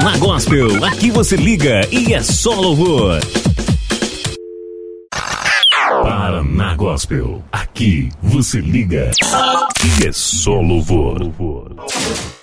Paraná Gospel, aqui você liga e é só louvor. Paraná Gospel, aqui você liga e é só louvor.